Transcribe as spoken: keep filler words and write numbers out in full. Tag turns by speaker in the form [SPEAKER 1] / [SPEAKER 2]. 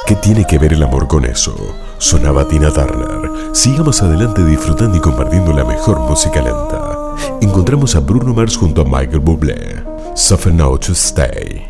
[SPEAKER 1] ¿Qué tiene que ver el amor con eso? Sonaba Tina Turner. Sigamos adelante disfrutando y compartiendo la mejor música lenta. Encontramos a Bruno Mars junto a Michael Bublé. Suffer Now to Stay.